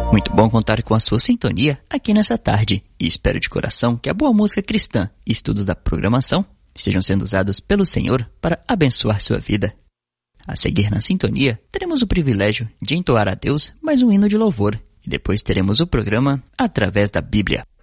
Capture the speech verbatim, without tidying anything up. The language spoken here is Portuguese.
Muito bom contar com a sua sintonia aqui nessa tarde e espero de coração que a boa música cristã e estudos da programação estejam sendo usados pelo Senhor para abençoar sua vida. A seguir na sintonia, teremos o privilégio de entoar a Deus mais um hino de louvor e depois teremos o programa Através da Bíblia.